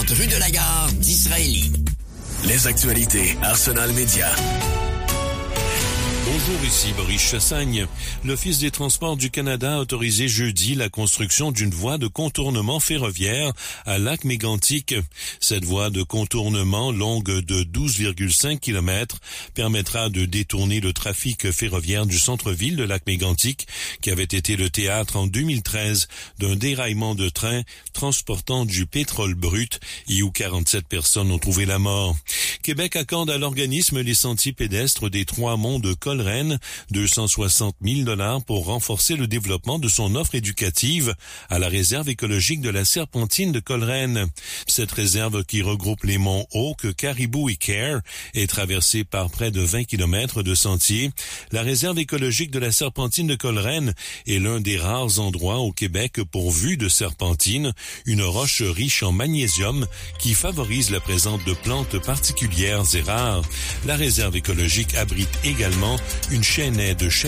50 rue de la Gare d'Israélie. Les actualités Arsenal Média. Bonjour, ici Boris Chassagne. L'Office des Transports du Canada a autorisé jeudi la construction d'une voie de contournement ferroviaire à Lac-Mégantic. Cette voie de contournement longue de 12,5 km permettra de détourner le trafic ferroviaire du centre-ville de Lac-Mégantic, qui avait été le théâtre en 2013 d'un déraillement de train transportant du pétrole brut et où 47 personnes ont trouvé la mort. Québec accorde à l'organisme Les Sentiers pédestres des Trois-Monts de Coleraine 260 000 $ pour renforcer le développement de son offre éducative à la réserve écologique de la Serpentine de Coleraine. Cette réserve qui regroupe les monts Oak, Caribou et Kerr est traversée par près de 20 km de sentiers. La réserve écologique de la Serpentine de Coleraine est l'un des rares endroits au Québec pourvu de serpentine, une roche riche en magnésium qui favorise la présence de plantes particulières et rares. La réserve écologique abrite également une chaînaie de chênes